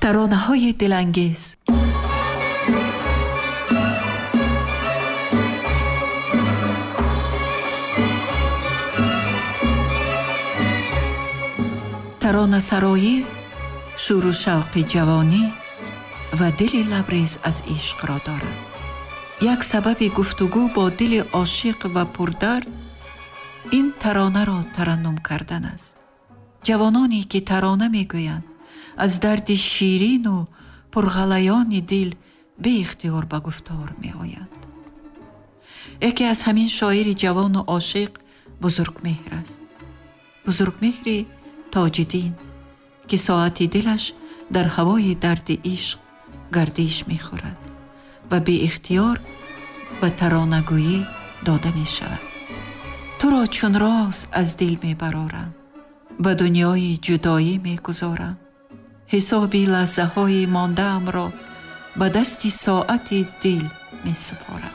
таронаҳои дилангез. таронасароӣ шӯру шавқи ҷавонӣ ва дили лабрез аз ишқро дорад. як сабаби гуфтугӯ бо дили ошиқ ва пурдард ин таронаро тараннум кардан аст. ҷавононе ки тарона мегӯянд аз дарди ширину пурғалаёни дил беихтиёр ба гуфтор меоянд. яке аз ҳамин шоири ҷавону ошиқ бузургмеҳр аст. бузургмеҳри тоҷиддин ки соати дилаш дар ҳавои дарди ишқ гардиш мехӯрад ва беихтиёр ба таронагӯӣ дода мешавад. туро чун роз аз дил мебарорам, ба дунёи ҷудоӣ мегузорам. ҳисоби лаҳзаҳои мондаамро ба дасти соати дил месупорам.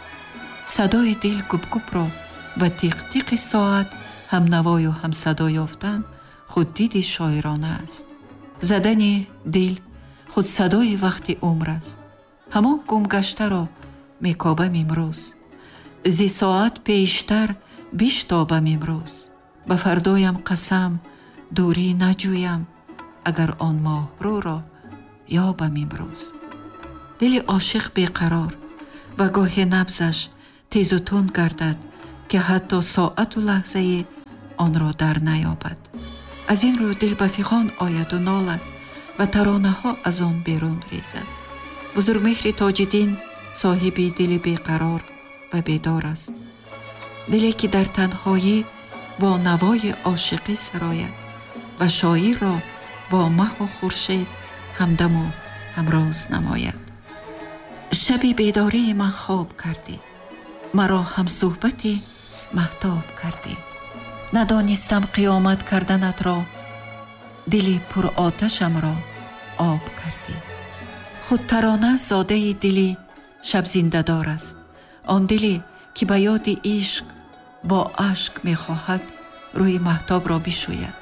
садои дил губгубро ба тиқтиқи соат ҳамнавою ҳамсадо ёфтан худдиди шоирона аст. задани дил худ садои вақти умр аст. ҳамон гумгаштаро мекобам имрӯз. зи соат пештар биштобам имрӯз. ба фардоям қасам дурӣ наҷӯям, агар он моҳрӯро ёбам имрӯз. дили ошиқ беқарор ва гоҳе набзаш тезу тунд гардад ки ҳатто соату лаҳзае онро дар наёбад. аз ин рӯ дил ба фиғон ояду нолад ва таронаҳо аз он берун резад. бузургмеҳри тоҷиддин соҳиби дили беқарор ва бедор аст. диле ки дар танҳоӣ бо навои ошиқӣ сарояд ва шоирро бо маҳу хуршед ҳамдаму ҳамроз намояд. шаби бедории ман хоб кардӣ, маро ҳамсӯҳбати маҳтоб кардӣ. надонистам қиёмат карданатро, дили пуроташамро об кардӣ. худ тарона зодаи дили шабзиндадор аст. он диле ки ба ёди ишқ бо ашк мехоҳад рӯи маҳтобро бишӯяд.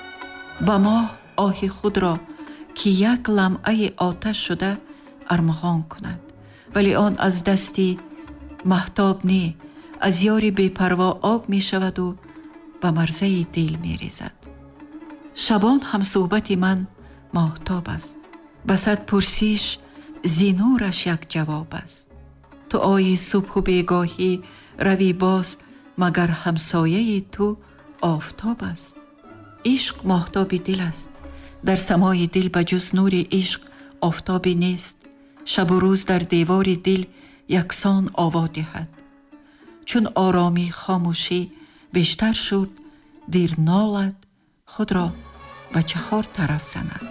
ба моҳ оҳи худро ки як ламъаи оташ шуда армғон кунад, вале он аз дасти маҳтоб не, аз ёри бепарво об мешаваду ба марзаи дил мерезад. шабон ҳамсӯҳбати ман моҳтоб аст. ба сад пурсиш зи нураш як ҷавоб аст. ту ои субҳу бегоҳӣ равӣ боз, магар ҳамсояи ту офтоб аст. ишқ моҳтоби дил аст. дар самои дил ба ҷуз нури ишқ офтобе нест. шабу рӯз дар девори дил яксон ово диҳад. чун оромӣ хомӯшӣ бештар шуд, дир нолад, худро ба чаҳор тараф занад.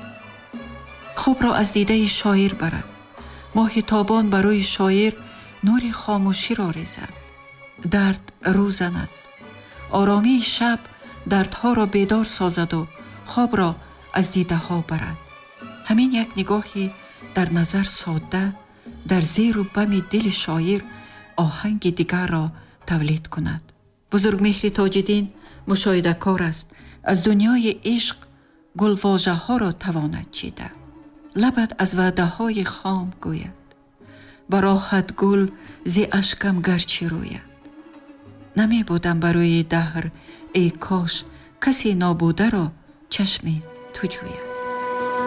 хобро аз дидаи шоир барад. моҳи тобон ба рӯи шоир нури хомӯширо резад. дард рӯ занад. оромии шаб дардҳоро бедор созаду хобро аз дидаҳо барад. ҳамин як нигоҳи дар назар содда дар зеру бами дили шоир оҳанги дигарро тавлид кунад. бузургмеҳри тоҷиддин мушоҳидакор аст. аз дунёи ишқ гулвожаҳоро тавонад чида. лабат аз ваъдаҳои хом гӯяд. бароҳат гул зи ашкам гарчи рӯяд. намебудам ба рӯи даҳр, эй кош касе нобударо чашми ту ҷӯяд.